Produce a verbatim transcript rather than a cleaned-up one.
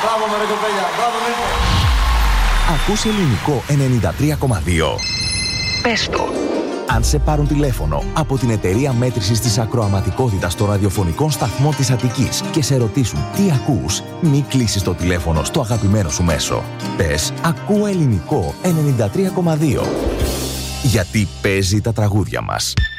Μπράβο με ρε κοπέλια, μπράβο Νίκο. Ακούς Ελληνικό ενενήντα τρία κόμμα δύο. Πες το. Αν σε πάρουν τηλέφωνο από την εταιρεία μέτρησης της ακροαματικότητας των ραδιοφωνικών σταθμών της Αττικής και σε ρωτήσουν τι ακούς, μη κλείσεις το τηλέφωνο στο αγαπημένο σου μέσο. Πες «Ακούω Ελληνικό ενενήντα τρία κόμμα δύο». Γιατί παίζει τα τραγούδια μας.